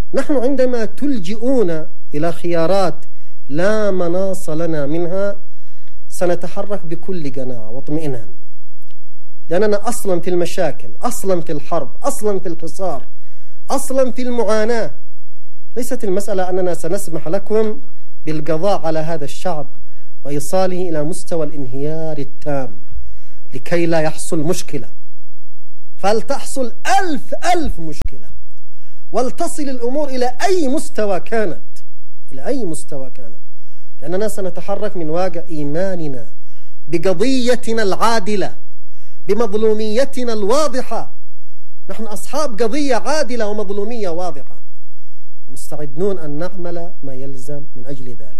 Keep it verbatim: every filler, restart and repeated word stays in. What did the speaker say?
نحن عندما تلجئون إلى خيارات لا مناص لنا منها سنتحرك بكل قناعة واطمئنان، لأننا أصلا في المشاكل، أصلا في الحرب، أصلا في الحصار، أصلا في المعاناة. ليست المسألة أننا سنسمح لكم بالقضاء على هذا الشعب وإيصاله إلى مستوى الانهيار التام لكي لا يحصل مشكلة، فلتحصل ألف ألف مشكلة ولتصل الأمور إلى أي مستوى كانت، إلى أي مستوى كانت، لأننا سنتحرك من واقع إيماننا بقضيتنا العادلة، بمظلوميتنا الواضحة. نحن أصحاب قضية عادلة ومظلومية واضحة، ومستعدون أن نعمل ما يلزم من أجل ذلك.